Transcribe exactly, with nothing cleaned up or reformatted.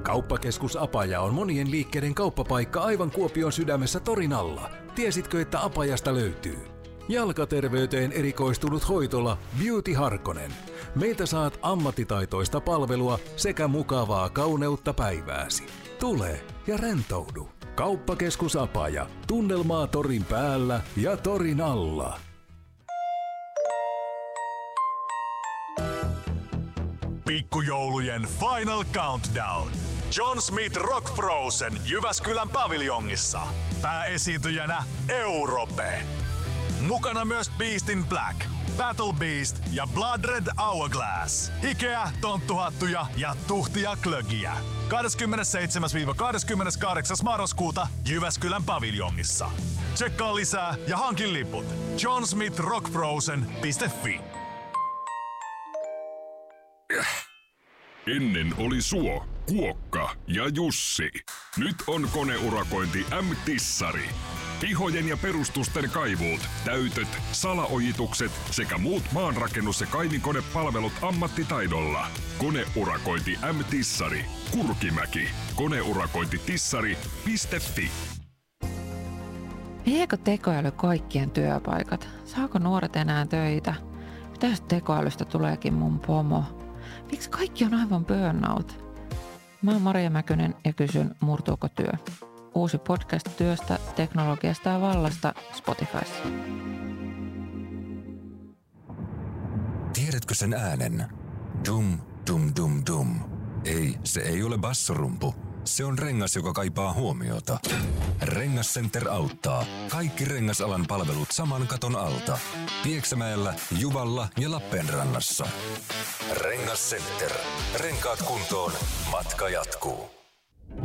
Kauppakeskus Apaja on monien liikkeiden kauppapaikka aivan Kuopion sydämessä torin alla. Tiesitkö, että Apajasta löytyy? Jalkaterveyteen erikoistunut hoitola Beauty Harkonen. Meiltä saat ammattitaitoista palvelua sekä mukavaa kauneutta päivääsi. Tule ja rentoudu. Kauppakeskus Apaja. Tunnelmaa torin päällä ja torin alla. Pikkujoulujen Final Countdown. John Smith Rock Frozen Jyväskylän paviljongissa. Pääesiintyjänä Europe. Mukana myös Beast in Black, Battle Beast ja Blood Red Hourglass. Hikeä, tonttuhattuja ja tuhtia klögiä. kahdeskymmenesseitsemäs kahdeskymmeneskahdeksas marraskuuta Jyväskylän paviljongissa. Tsekkaa lisää ja hankin liput john smith rock frozen piste fi. Ennen oli Suo, Kuokka ja Jussi. Nyt on koneurakointi M-Tissari. Pihojen ja perustusten kaivuut, täytöt, salaojitukset sekä muut maanrakennus- ja kaivinkonepalvelut ammattitaidolla. Koneurakointi M-Tissari. Kurkimäki. Koneurakointitissari piste fi. Viekö tekoäly kaikkien työpaikat? Saako nuoret enää töitä? Mitä jos tekoälystä tuleekin mun pomo? Miksi kaikki on aivan burnout? Mä oon Maria Mäkynen ja kysyn, murtuuko työ? Uusi podcast työstä, teknologiasta ja vallasta Spotifyssa. Tiedätkö sen äänen? Dum, dum, dum, dum. Ei, se ei ole bassorumpu. Se on rengas, joka kaipaa huomiota. Rengas Center auttaa. Kaikki rengasalan palvelut saman katon alta. Pieksämäellä, Juvalla ja Lappeenrannassa. Rengas Center. Renkaat kuntoon. Matka jatkuu.